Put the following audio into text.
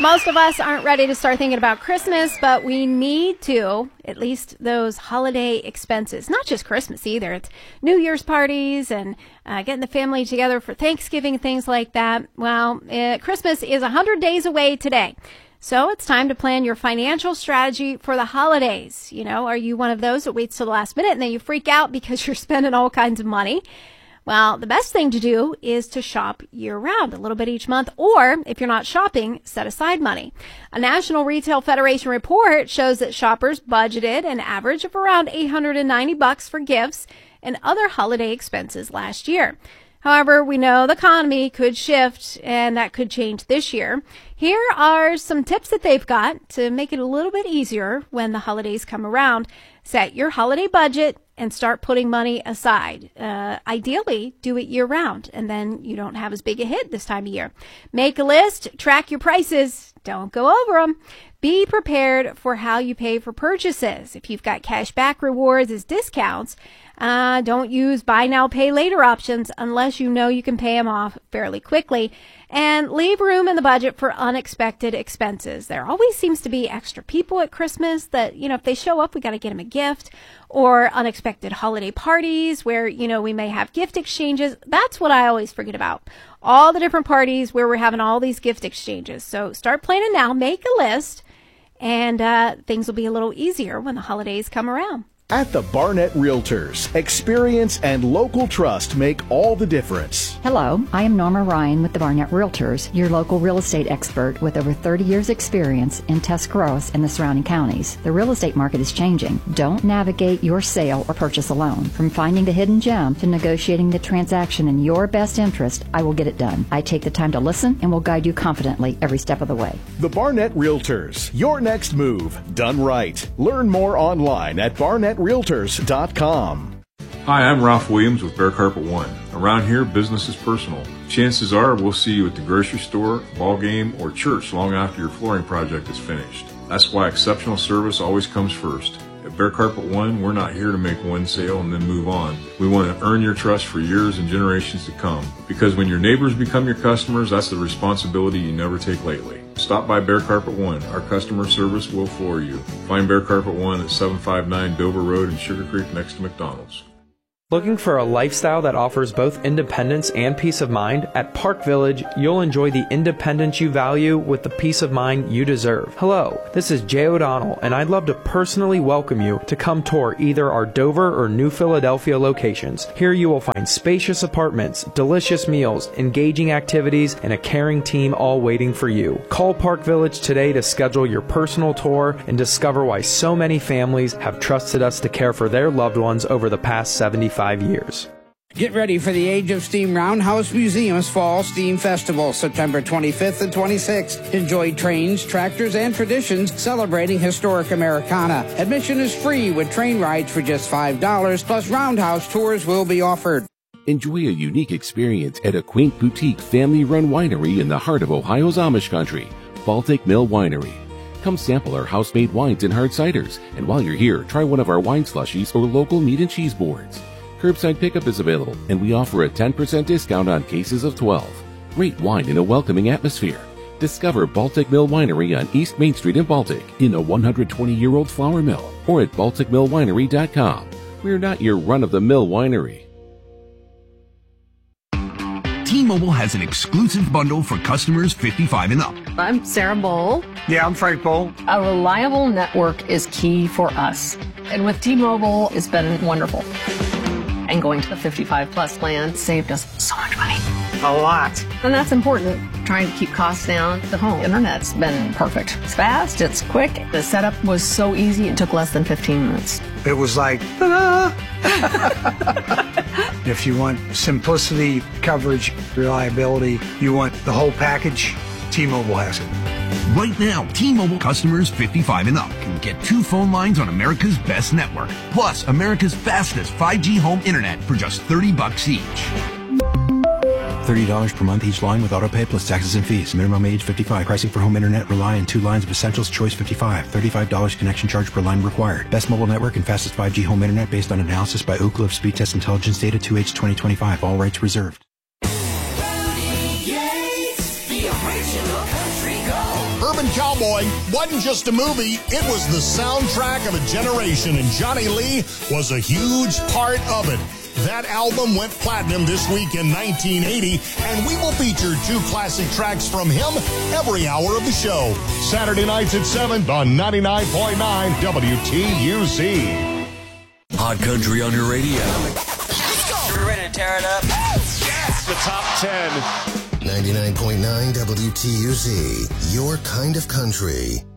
Most of us aren't ready to start thinking about Christmas, but we need to, at least those holiday expenses. Not just Christmas either. It's New Year's parties and getting the family together for Thanksgiving, things like that. Well, Christmas is 100 days away today. So it's time to plan your financial strategy for the holidays. You know, are you one of those that waits till the last minute and then you freak out because you're spending all kinds of money? Well, the best thing to do is to shop year-round, a little bit each month, or if you're not shopping, set aside money. A National Retail Federation report shows that shoppers budgeted an average of around $890 for gifts and other holiday expenses last year. However, we know the economy could shift, and that could change this year. Here are some tips that they've got to make it a little bit easier when the holidays come around. Set your holiday budget and start putting money aside. Ideally, do it year-round, and then you don't have as big a hit this time of year. Make a list, track your prices, don't go over them. Be prepared for how you pay for purchases. If you've got cash back rewards as discounts, don't use buy now, pay later options unless you know you can pay them off fairly quickly. And leave room in the budget for unexpected expenses. There always seems to be extra people at Christmas that, you know, if they show up, we got to get them a gift, or unexpected holiday parties where, you know, we may have gift exchanges. That's what I always forget about. All the different parties where we're having all these gift exchanges. So start planning now, make a list, and things will be a little easier when the holidays come around. At the Barnett Realtors, experience and local trust make all the difference. Hello, I am Norma Ryan with the Barnett Realtors, your local real estate expert with over 30 years experience in Tuscarawas and the surrounding counties. The real estate market is changing. Don't navigate your sale or purchase alone. From finding the hidden gem to negotiating the transaction in your best interest, I will get it done. I take the time to listen and will guide you confidently every step of the way. The Barnett Realtors, your next move, done right. Learn more online at barnettrealtors.com. Hi, I'm Ralph Williams with Bear Carpet One. Around here, business is personal. Chances are we'll see you at the grocery store, ball game, or church long after your flooring project is finished. That's why exceptional service always comes first. At Bear Carpet One, we're not here to make one sale and then move on. We want to earn your trust for years and generations to come. Because when your neighbors become your customers, that's the responsibility you never take lightly. Stop by Bear Carpet One. Our customer service will floor you. Find Bear Carpet One at 759 Dover Road in Sugar Creek next to McDonald's. Looking for a lifestyle that offers both independence and peace of mind? At Park Village, you'll enjoy the independence you value with the peace of mind you deserve. Hello, this is Jay O'Donnell, and I'd love to personally welcome you to come tour either our Dover or New Philadelphia locations. Here you will find spacious apartments, delicious meals, engaging activities, and a caring team all waiting for you. Call Park Village today to schedule your personal tour and discover why so many families have trusted us to care for their loved ones over the past 75 years. Get ready for the Age of Steam Roundhouse Museum's Fall Steam Festival, September 25th and 26th. Enjoy trains, tractors, and traditions celebrating historic Americana. Admission is free with train rides for just $5, plus roundhouse tours will be offered. Enjoy a unique experience at a quaint boutique family-run winery in the heart of Ohio's Amish country, Baltic Mill Winery. Come sample our house-made wines and hard ciders, and while you're here, try one of our wine slushies or local meat and cheese boards. Curbside pickup is available, and we offer a 10% discount on cases of 12. Great wine in a welcoming atmosphere. Discover Baltic Mill Winery on East Main Street in Baltic, in a 120-year-old flour mill, or at balticmillwinery.com. We're not your run-of-the-mill winery. T-Mobile has an exclusive bundle for customers 55 and up. I'm Sarah Bowl. Yeah, I'm Frank Bowl. A reliable network is key for us. And with T-Mobile, it's been wonderful. And going to the 55 plus plan saved us so much money. A lot. And that's important. Trying to keep costs down. The home internet's been perfect. It's fast, it's quick. The setup was so easy, it took less than 15 minutes. It was like, ta-da! If you want simplicity, coverage, reliability, you want the whole package, T-Mobile has it. Right now, T-Mobile customers 55 and up can get 2 phone lines on America's best network, plus America's fastest 5G home internet for just $30 each. $30 per month each line with autopay plus taxes and fees. Minimum age 55. Pricing for home internet rely on 2 lines of Essentials Choice 55. $35 connection charge per line required. Best mobile network and fastest 5G home internet based on analysis by Ookla of Speed Test Intelligence Data 2H 2025. All rights reserved. Urban Cowboy wasn't just a movie, it was the soundtrack of a generation, and Johnny Lee was a huge part of it. That album went platinum this week in 1980, and we will feature 2 classic tracks from him every hour of the show. Saturday nights at 7 on 99.9 WTUC. Hot Country on your radio. Let's go. We're ready to tear it up. Yes! The top 10. 99.9 WTUC, your kind of country.